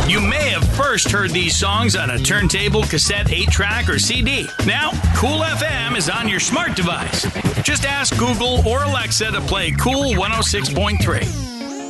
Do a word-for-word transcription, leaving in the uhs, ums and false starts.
You may have first heard these songs on a turntable, cassette, eight track, or C D. Now, Cool F M is on your smart device. Just ask Google or Alexa to play Cool one oh six point three.